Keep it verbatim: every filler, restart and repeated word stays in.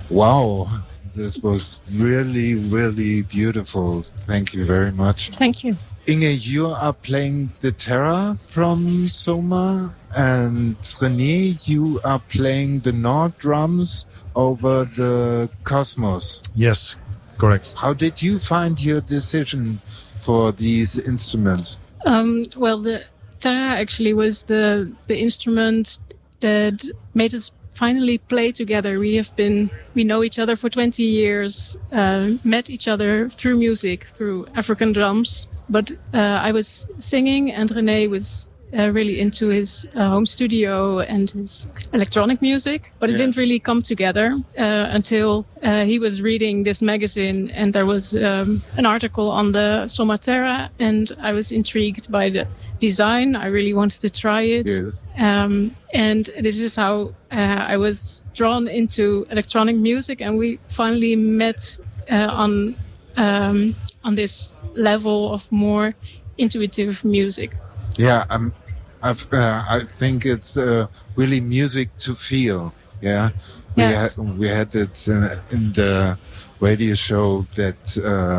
Wow, this was really, really beautiful. Thank you very much. Thank you. Inge, you are playing the Terra from Soma, and René, you are playing the Nord drums over the Cosmos. Yes, correct. How did you find your decision for these instruments? Um, well, the Terra actually was the the instrument that made us finally play together. We have been, we know each other for twenty years, uh, met each other through music, through African drums. But uh, I was singing and René was uh, really into his uh, home studio and his electronic music. But it Yeah. didn't really come together uh, until uh, he was reading this magazine and there was um, an article on the Soma Terra, and I was intrigued by the design. I really wanted to try it. Yes. Um, and this is how uh, I was drawn into electronic music, and we finally met uh, on um, on this level of more intuitive music. Yeah, um, I've, uh, I think it's uh, really music to feel. Yeah, we Yes. had we had it in, in the radio show that. Uh,